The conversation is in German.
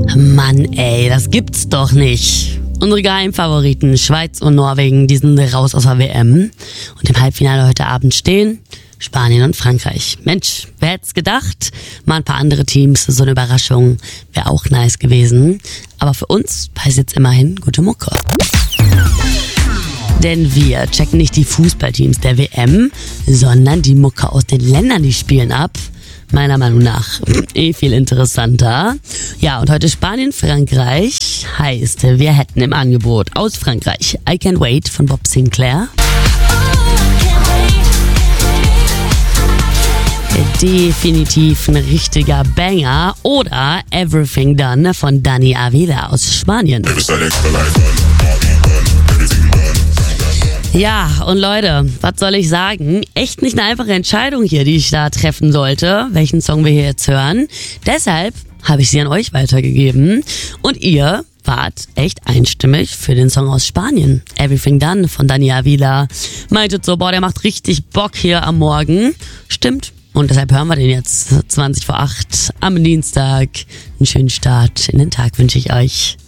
Mann ey, das gibt's doch nicht. Unsere Geheimfavoriten Schweiz und Norwegen, die sind raus aus der WM. Und im Halbfinale heute Abend stehen Spanien und Frankreich. Mensch, wer hätte es gedacht? Mal ein paar andere Teams, so eine Überraschung wäre auch nice gewesen. Aber für uns heißt jetzt immerhin gute Mucke. Denn wir checken nicht die Fußballteams der WM, sondern die Mucke aus den Ländern, die spielen ab. Meiner Meinung nach viel interessanter. Ja, und heute Spanien, Frankreich heißt, wir hätten im Angebot aus Frankreich I Can't Wait von Bob Sinclair. Definitiv ein richtiger Banger. Oder Everything Done von Dani Avila aus Spanien. Ja, und Leute, was soll ich sagen? Echt nicht eine einfache Entscheidung hier, die ich da treffen sollte, welchen Song wir hier jetzt hören. Deshalb habe ich sie an euch weitergegeben. Und ihr wart echt einstimmig für den Song aus Spanien. Everything Done von Dani Avila. Meintet so, boah, der macht richtig Bock hier am Morgen. Stimmt. Und deshalb hören wir den jetzt 20 vor 8 am Dienstag. Einen schönen Start in den Tag wünsche ich euch.